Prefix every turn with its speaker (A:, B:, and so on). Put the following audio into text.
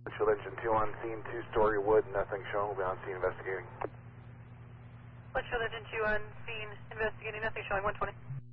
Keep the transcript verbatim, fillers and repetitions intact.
A: Shield engine two on scene, two-story wood, nothing shown. We'll be on scene investigating.
B: Shield engine two on scene investigating, nothing showing, one twenty.